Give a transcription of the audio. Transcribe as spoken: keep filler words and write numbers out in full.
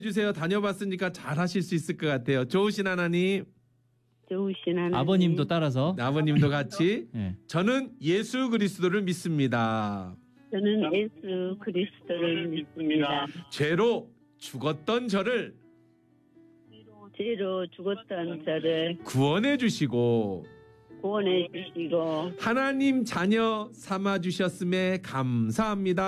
주세요. 다녀봤으니까 잘 하실 수 있을 것 같아요. 좋으신 하나님. 좋으신 하나님. 아버님도 따라서. 아버님도 같이. 네. 저는 예수 그리스도를 믿습니다. 저는 예수 그리스도를 믿습니다. 죄로 죽었던 저를 죄로 죽었던 저를 구원해 주시고 구원해 주시고 하나님 자녀 삼아 주셨음에 감사합니다.